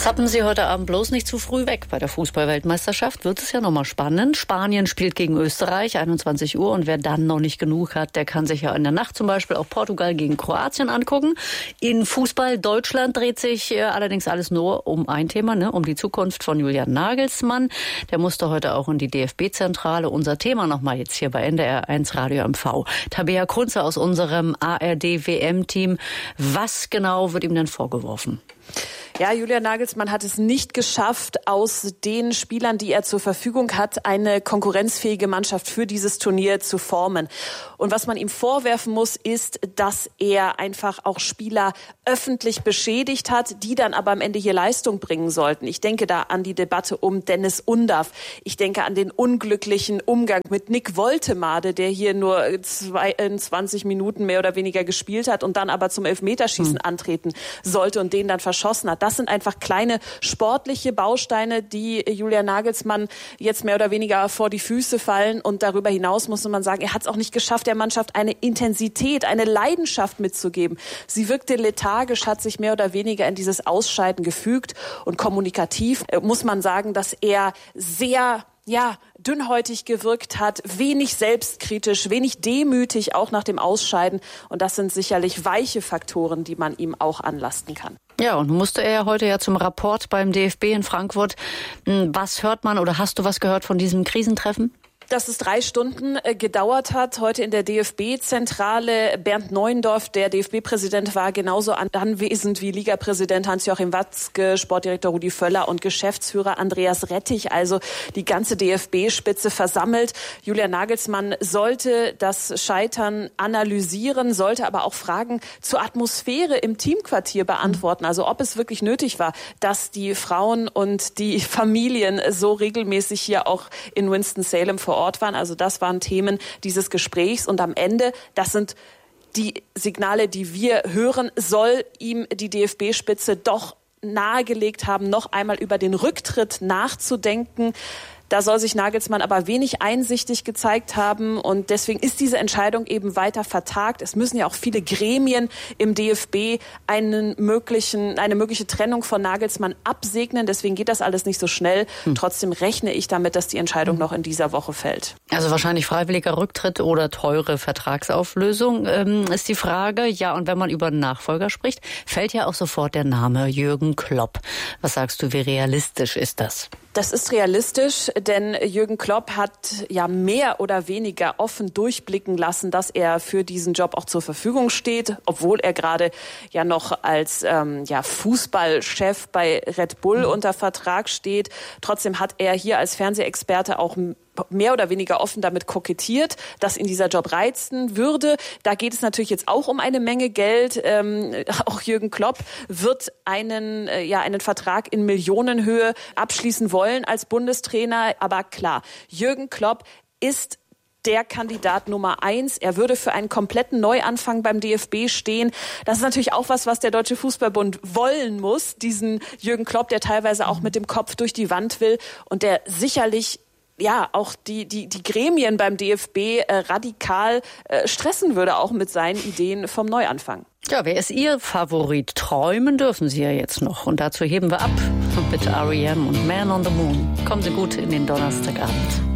Zappen Sie heute Abend bloß nicht zu früh weg. Bei der Fußball-Weltmeisterschaft wird es ja nochmal spannend. Spanien spielt gegen Österreich, 21 Uhr. Und wer dann noch nicht genug hat, der kann sich ja in der Nacht zum Beispiel auch Portugal gegen Kroatien angucken. In Fußball Deutschland dreht sich allerdings alles nur um ein Thema, um die Zukunft von Julian Nagelsmann. Der musste heute auch in die DFB-Zentrale. Unser Thema nochmal jetzt hier bei NDR 1 Radio MV. Tabea Kunze aus unserem ARD-WM-Team. Was genau wird ihm denn vorgeworfen? Ja, Julian Nagelsmann hat es nicht geschafft, aus den Spielern, die er zur Verfügung hat, eine konkurrenzfähige Mannschaft für dieses Turnier zu formen. Und was man ihm vorwerfen muss, ist, dass er einfach auch Spieler öffentlich beschädigt hat, die dann aber am Ende hier Leistung bringen sollten. Ich denke da an die Debatte um Dennis Undaff. Ich denke an den unglücklichen Umgang mit Nick Woltemade, der hier nur 20 Minuten mehr oder weniger gespielt hat und dann aber zum Elfmeterschießen antreten sollte und den dann verschossen hat. Das sind einfach kleine sportliche Bausteine, die Julian Nagelsmann jetzt mehr oder weniger vor die Füße fallen. Und darüber hinaus muss man sagen, er hat es auch nicht geschafft, der Mannschaft eine Intensität, eine Leidenschaft mitzugeben. Sie wirkte lethargisch, hat sich mehr oder weniger in dieses Ausscheiden gefügt. Und kommunikativ muss man sagen, dass er sehr dünnhäutig gewirkt hat, wenig selbstkritisch, wenig demütig auch nach dem Ausscheiden. Und das sind sicherlich weiche Faktoren, die man ihm auch anlasten kann. Ja, und musste er heute ja zum Rapport beim DFB in Frankfurt. Was hört man oder hast du was gehört von diesem Krisentreffen? Dass es 3 Stunden gedauert hat, heute in der DFB-Zentrale. Bernd Neuendorf, der DFB-Präsident, war genauso anwesend wie Ligapräsident Hans-Joachim Watzke, Sportdirektor Rudi Völler und Geschäftsführer Andreas Rettich, also die ganze DFB-Spitze versammelt. Julian Nagelsmann sollte das Scheitern analysieren, sollte aber auch Fragen zur Atmosphäre im Teamquartier beantworten. Also ob es wirklich nötig war, dass die Frauen und die Familien so regelmäßig hier auch in Winston-Salem vor Ort waren. Also das waren Themen dieses Gesprächs. Und am Ende, das sind die Signale, die wir hören, soll ihm die DFB-Spitze doch nahegelegt haben, noch einmal über den Rücktritt nachzudenken. Da soll sich Nagelsmann aber wenig einsichtig gezeigt haben und deswegen ist diese Entscheidung eben weiter vertagt. Es müssen ja auch viele Gremien im DFB eine mögliche Trennung von Nagelsmann absegnen. Deswegen geht das alles nicht so schnell. Trotzdem rechne ich damit, dass die Entscheidung noch in dieser Woche fällt. Also wahrscheinlich freiwilliger Rücktritt oder teure Vertragsauflösung ist die Frage. Ja, und wenn man über einen Nachfolger spricht, fällt ja auch sofort der Name Jürgen Klopp. Was sagst du, wie realistisch ist das? Das ist realistisch, denn Jürgen Klopp hat ja mehr oder weniger offen durchblicken lassen, dass er für diesen Job auch zur Verfügung steht, obwohl er gerade ja noch als Fußballchef bei Red Bull unter Vertrag steht. Trotzdem hat er hier als Fernsehexperte auch mehr oder weniger offen damit kokettiert, dass ihn dieser Job reizen würde. Da geht es natürlich jetzt auch um eine Menge Geld. Auch Jürgen Klopp wird einen Vertrag in Millionenhöhe abschließen wollen als Bundestrainer. Aber klar, Jürgen Klopp ist der Kandidat Nummer 1. Er würde für einen kompletten Neuanfang beim DFB stehen. Das ist natürlich auch was der Deutsche Fußballbund wollen muss. Diesen Jürgen Klopp, der teilweise auch mit dem Kopf durch die Wand will und der sicherlich auch die Gremien beim DFB radikal stressen würde, auch mit seinen Ideen vom Neuanfang. Ja, wer ist Ihr Favorit? Träumen dürfen Sie ja jetzt noch. Und dazu heben wir ab mit R.E.M. und Man on the Moon. Kommen Sie gut in den Donnerstagabend.